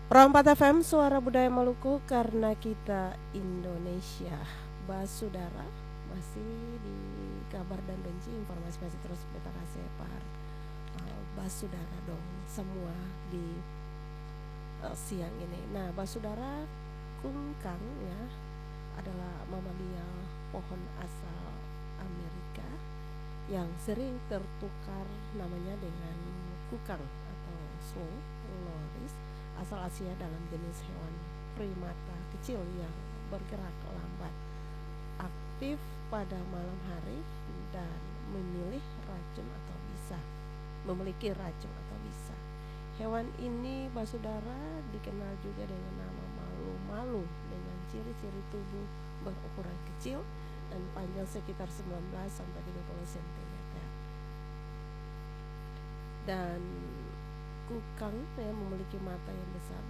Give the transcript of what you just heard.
Rompat FM Suara Budaya Maluku karena kita Indonesia. Basudara masih di kabar dan benci, informasi masih terus kita kasih par Basudara dong semua di siang ini. Nah, Basudara, kungkang ya adalah mamalia pohon asal Amerika yang sering tertukar namanya dengan kukang atau slow loris, asal Asia, dalam jenis hewan primata kecil yang bergerak lambat, aktif pada malam hari, dan memiliki racun atau bisa. Hewan ini, Basudara, dikenal juga dengan nama malu-malu dengan ciri-ciri tubuh berukuran kecil dan panjang sekitar 19 sampai 30 cm. Dan kukang memiliki mata yang besar